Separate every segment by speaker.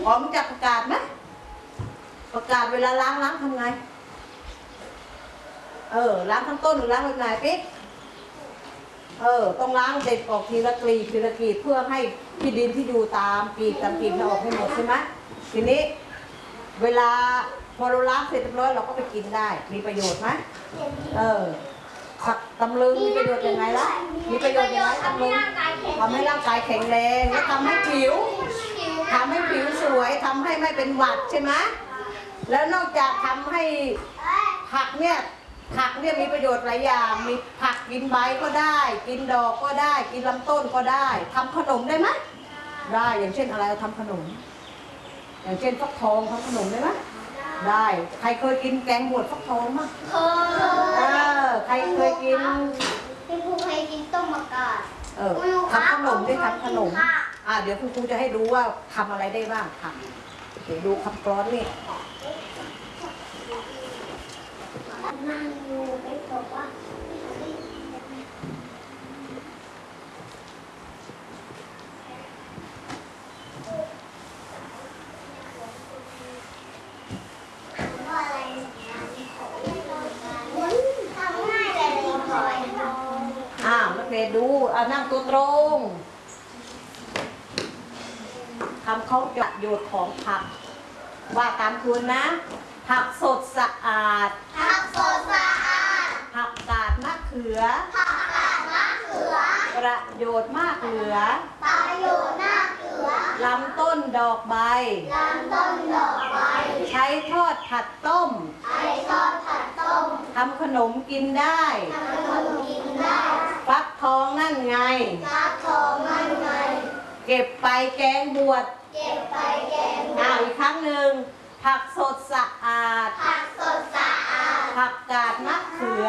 Speaker 1: อ๋อรู้จักผักกาดไหมผักกาดเวลาล้างทำไงล้างทั้งต้นหรือล้างแบบไหนปิ๊กต้องล้างเด็ดออกทีละกลีบเพื่อให้ที่ดินที่อยู่ตามกลีบออกให้หมดใช่ไหมทีนี้เวลาพอเราล้างเสร็จเรียบร้อยเราก็ไปกินได้มีประโยชน์ไหมผักตำลึงมีประโยชน์ยังไงล่ะมีประโยชน์ยังไงตำลึงทำให้ร่างกายแข็งแรงและทำให้ผิวสวยทำให้ไม่เป็นหวัดใช่ไหมแล้วนอกจากทำให้ผักเนี่ยมีประโยชน์หลายอย่างมีผักกินใบก็ได้กินดอกก็ได้กินลำต้นก็ได้ทำขนมได้ไหมได้อย่างเช่นอะไรทำขนมอย่างเช่นฟักทองทำขนมได้ไหมได้ใครเคยกินแกงบวชฟักทองมั้ยใครเคยกิน
Speaker 2: พี่ครูเคยกินต้มมะกาด
Speaker 1: ทำขนมได้ทำขนมเดี๋ยวคุณครูจะให้ดูว่าทำอะไรได้บ้างค่ะเดี๋ยวดูคำกลอนนี่
Speaker 2: นั่งดูไปบอกว่า
Speaker 1: นักเรียนดูนั่งตัวตรงคำเขาประโยชน์ของผักว่าตามคุณนะผักสดสะอาดผักกาดมะเขือประโยชน์มากเหลือลำต้นดอกใบใช้ทอดผัดต้มทำขนมกินได้ฟักทองนั่นไงเก็บไปแกงบวชอีกครั้งหนึ่งผักสดสะอาดผักกาดมะเขือ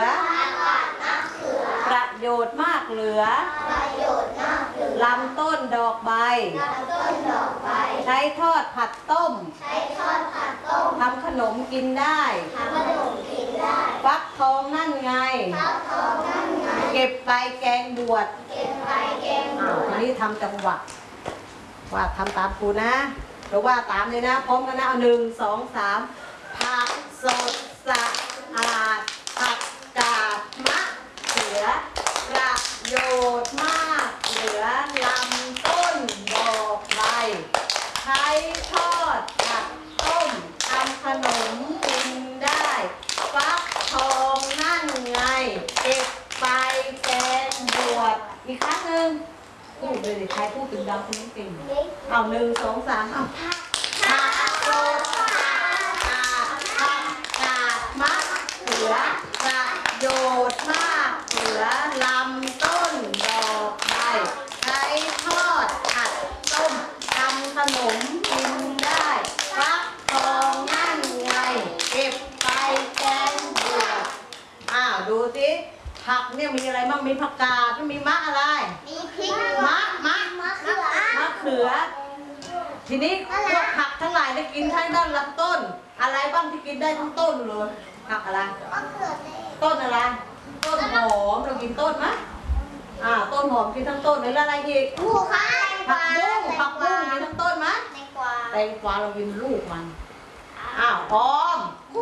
Speaker 1: ประโยชน์มากเหลือลำต้นดอกใบใช้ทอดผัดต้มทำขนมกินได้ฟักทองนั่นไงเก็บไปแกงบวชทีนี้ทำจังหวะว่าทำตามครูนะหรือว่าตามเลยนะพร้อมกันนะเอา1 2 3ผักสดสะอาดผักกาดมะเขือประโยชน์มากเหลือลำต้นดอกใบใช้ทอดผัดต้มทำขนมกินได้ฟักทองนั่นไงเก็บไปแกงบวชอีกครั้งหนึ่งพูดเลยใครพูดถึงดังคนนี้เก่งเอา1 2 3เอาผักสดสะอาดผักกาดมะเขือประโยชน์มากเหลือลำต้นดอกใบใช้ทอดผัดต้มทำขนมกินได้ฟักทองนั่นไงเก็บไปแกงบวชดูสิผักเนี่ยมีอะไรบ้างมีผักกาดมีมะอะไร
Speaker 2: มีพริก
Speaker 1: มะเขือทีนี้พวกผักทั้งหลายได้กินทั้งด้านลำต้นอะไรบ้างที่กินได้ทั้งต้นเลยผักอะไรต้นอะไรต้นหอมเรากินต้นไหมต้นหอมกินทั้งต้นหรืออะไรอีกผักบุ้งกินทั้งต้นไหมแตงกวาเรากินลูกมันออม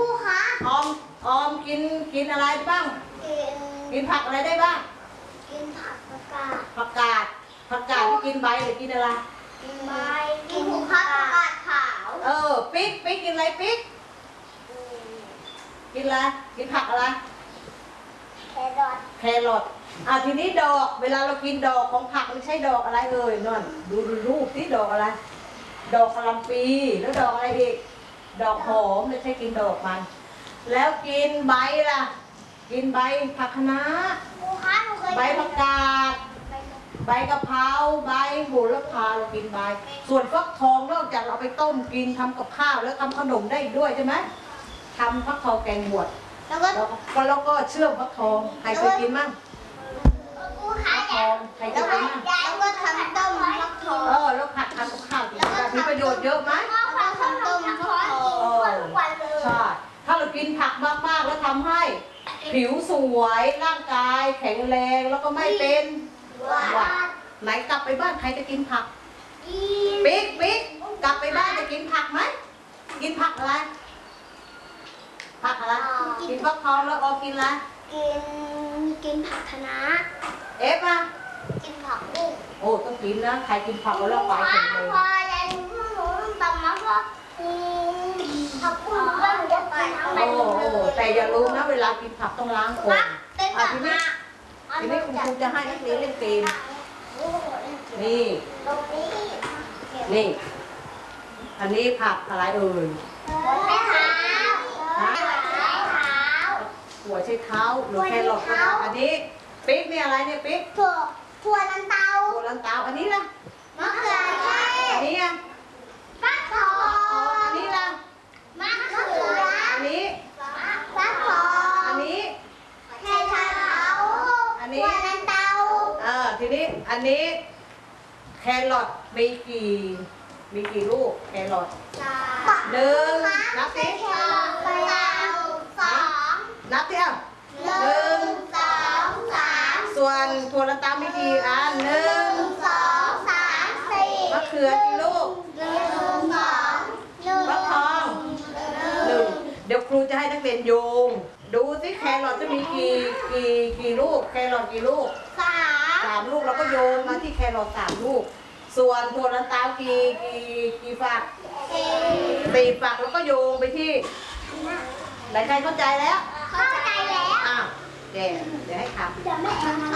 Speaker 1: กินอะไรบ้างกินผักอะไรได้บ้าง
Speaker 2: กินผัก
Speaker 1: ผักกาดที่กินใบหรือกินอะไร
Speaker 2: กินผักกาดขาว
Speaker 1: ปิ๊กกินอะไรปิ๊กกินอะไรกินผักอะไรแครอททีนี้ดอกเวลาเรากินดอกของผักไม่ใช่ดอกอะไรเลยนั่นดูรูปที่ดอกอะไรดอกกะหล่ำปีแล้วดอกอะไรอีกดอกหอมไม่ใช่กินดอกมันแล้วกินใบล่ะกินใบผักคะน้าใบผักกาดใบกะเพราใบโหระพาเรากินใบส่วนฟักทองนอกจากเราไปต้มกินทำกับข้าวแล้วทำขนมได้ด้วยใช่ไหมทำฟักทองแกงบวชแล้วก็เชื่อมฟักทองใครเคยกินมั่งฟักทองใครเคยกินมั่ง
Speaker 2: แล้วก็ทำต้มฟักทอง
Speaker 1: แล้วผัดทำกับข้าวมีประโยชน์เยอะไหม
Speaker 2: ทำต้มฟักทอง
Speaker 1: ใช่ถ้าเรากินผักมากๆแล้วทำให้ผิวสวยร่างกายแข็งแรงแล้วก็ไม่เป็นหวัดไหนกลับไปบ้านใครจะกินผักปิ๊กกลับไปบ้านจะกินกินอะไร
Speaker 2: กินผักคะน้า
Speaker 1: เอฟอ่ะ
Speaker 2: กินผักบุ้ง
Speaker 1: โอ้ต้องกินนะใครกินผักก็เลิกไปแข็งเลย
Speaker 2: พอแล้วหนูตำมาก็ผักบุ้งว่าหนูจะกินทั้ง
Speaker 1: โอ้แต่อย่าลืมนะเวลากินผักต้องล้างก่อน
Speaker 2: เป็น
Speaker 1: อ่ะ
Speaker 2: ผัก
Speaker 1: ทีนี้คุณครูจะให้นักเรียนเล่นเกมนี่
Speaker 2: ตรงนี้
Speaker 1: นี่ อันนี้ผักอะไรเอ่ย
Speaker 2: ใช้เท้า
Speaker 1: ฮะ
Speaker 2: ใช้เท้า
Speaker 1: หัวใช้เท้าหรือแครอทก็ได้อันนี้ปิ๊กนี่อะไรเนี่ยปิ๊ก
Speaker 2: ถั่วลันเตา
Speaker 1: ตัวลันเตาอันนี้ล่ะ
Speaker 2: มะเขือเท
Speaker 1: อั
Speaker 2: ศ
Speaker 1: นนี้อ่ะ
Speaker 2: ฟักทอง
Speaker 1: อันนี้ล่ะ
Speaker 2: มะเขือ
Speaker 1: อันนี้
Speaker 2: ฟักทอง
Speaker 1: อันนี้
Speaker 2: แครอท
Speaker 1: อันนี้
Speaker 2: ถั่วลันเตา
Speaker 1: ทีนี้อันนี้แครอทมีกี่ลูกแครอท หนึ่งนับสิ
Speaker 2: แครอทสอง
Speaker 1: นับสิอ่ะ
Speaker 2: หนึ่งสองสาม
Speaker 1: ส่วนถั่วลันเตามีกี่อันหนึ่ง
Speaker 2: สองสามสี่
Speaker 1: มะเขือกี่ลูก
Speaker 2: หนึ่งสองหนึ่ง
Speaker 1: ฟักทองหนึ่งเดี๋ยวครูจะให้นักเรียนโยง ดูสิแครอทจะมีกี่ลูกแครอทกี่ลูก
Speaker 2: สาม
Speaker 1: 3 ลูกเราก็โยงมาที่แครอท3 ลูก ส่วนถั่วลันเตากี่ฝัก
Speaker 2: สี่
Speaker 1: 4 ฝักแล้วก็โยงไปที่ไหนใครเข้าใจแล้ว
Speaker 2: เข้าใจแล้ว
Speaker 1: อ่ะเดี๋ยวให้ทำ
Speaker 2: เดี๋ยวแม่